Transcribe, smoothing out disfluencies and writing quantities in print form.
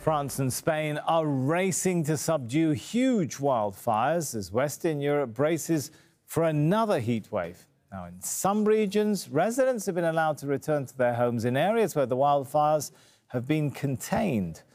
France and Spain are racing to subdue huge wildfires as Western Europe braces for another heat wave. Now, in some regions, residents have been allowed to return to their homes in areas where the wildfires have been contained.